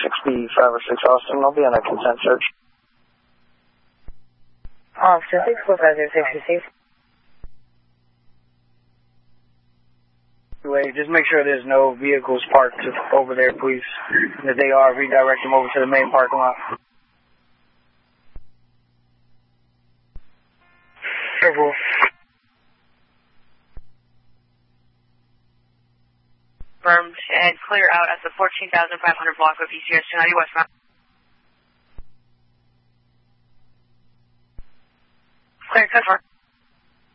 6B 506 Austin. I'll be on a consent search. Officer 64506 received. Anyway, just make sure there's no vehicles parked over there, please. And if they are, redirect them over to the main parking lot. Careful. Confirmed and clear out at the 14,500 block of ECS 290 westbound. Clear, confirm.